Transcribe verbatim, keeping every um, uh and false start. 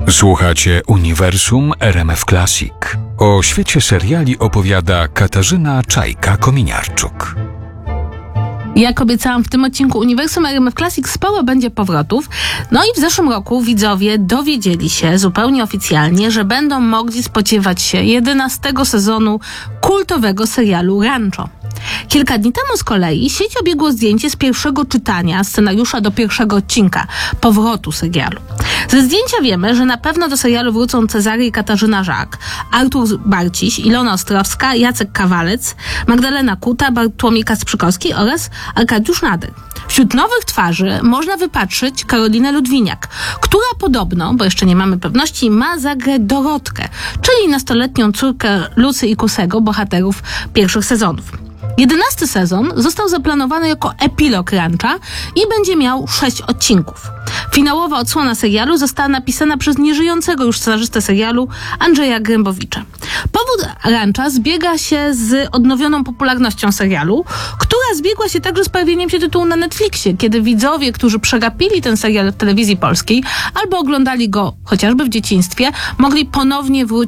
Słuchacie Uniwersum R M F Classic. O świecie seriali opowiada Katarzyna Czajka-Kominiarczuk. Jak obiecałam, w tym odcinku Uniwersum R M F Classic sporo będzie powrotów. No i w zeszłym roku widzowie dowiedzieli się zupełnie oficjalnie, że będą mogli spodziewać się jedenastego sezonu kultowego serialu Rancho. Kilka dni temu z kolei sieć obiegło zdjęcie z pierwszego czytania scenariusza do pierwszego odcinka, powrotu serialu. Ze zdjęcia wiemy, że na pewno do serialu wrócą Cezary i Katarzyna Żak, Artur Barciś, Ilona Ostrowska, Jacek Kawalec, Magdalena Kuta, Bartłomiej Kasprzykovski oraz Arkadiusz Nader. Wśród nowych twarzy można wypatrzyć Karolinę Ludwiniak, która podobno, bo jeszcze nie mamy pewności, ma zagrać Dorotkę, czyli nastoletnią córkę Lucy i Kusego, bohaterów pierwszych sezonów. Jedenasty sezon został zaplanowany jako epilog Rancha i będzie miał sześć odcinków. Finałowa odsłona serialu została napisana przez nieżyjącego już scenarzystę serialu Andrzeja Grębowicza. Powód Rancha zbiega się z odnowioną popularnością serialu, która zbiegła się także z pojawieniem się tytułu na Netflixie, kiedy widzowie, którzy przegapili ten serial w telewizji polskiej albo oglądali go chociażby w dzieciństwie, mogli ponownie wrócić